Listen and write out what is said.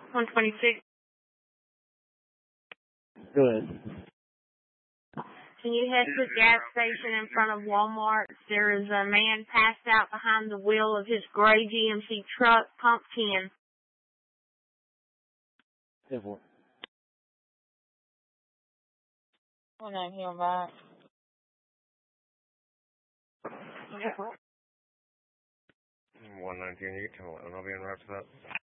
126. Go ahead. Can you head to the gas station in front of Walmart? There is a man passed out behind the wheel of his gray GMC truck, pump 10. 10-4. 119 on back. 119, you can tell it. I'll be in wraps up.